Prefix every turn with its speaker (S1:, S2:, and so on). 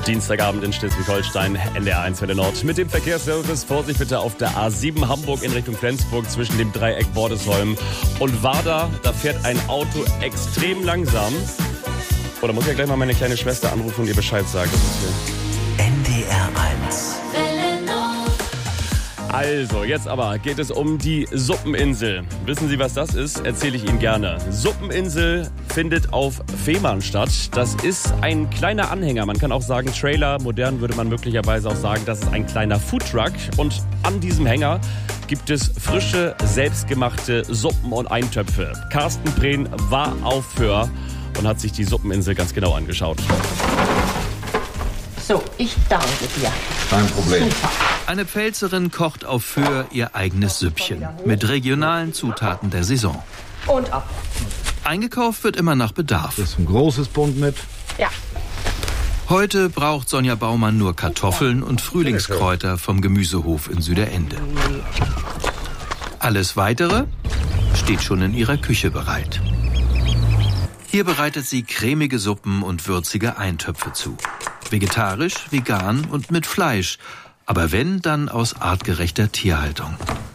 S1: Dienstagabend in Schleswig-Holstein, NDR1 Welle Nord. Mit dem Verkehrsservice, Vorsicht bitte auf der A7 Hamburg in Richtung Flensburg zwischen dem Dreieck Bordesholm und Warda. Da fährt ein Auto extrem langsam. Oder muss ich ja gleich mal meine kleine Schwester anrufen und ihr Bescheid sagen. Das ist hier.
S2: NDR1 Welle Nord.
S1: Also, jetzt aber geht es um die Suppeninsel. Wissen Sie, was das ist? Erzähle ich Ihnen gerne. Suppeninsel findet auf Fehmarn statt. Das ist ein kleiner Anhänger, man kann auch sagen Trailer. Modern würde man möglicherweise auch sagen, das ist ein kleiner Foodtruck. Und an diesem Hänger gibt es frische, selbstgemachte Suppen und Eintöpfe. Carsten Prehn war auf Föhr und hat sich die Suppeninsel ganz genau angeschaut.
S3: So, ich danke dir.
S4: Kein Problem.
S3: Super.
S5: Eine Pfälzerin kocht auf Föhr ihr eigenes Süppchen mit regionalen Zutaten der Saison.
S3: Und ab.
S5: Eingekauft wird immer nach Bedarf.
S4: Das ist ein großes Bund mit.
S3: Ja.
S5: Heute braucht Sonja Baumann nur Kartoffeln und Frühlingskräuter vom Gemüsehof in Süderende. Alles Weitere steht schon in ihrer Küche bereit. Hier bereitet sie cremige Suppen und würzige Eintöpfe zu. Vegetarisch, vegan und mit Fleisch. Aber wenn, dann aus artgerechter Tierhaltung.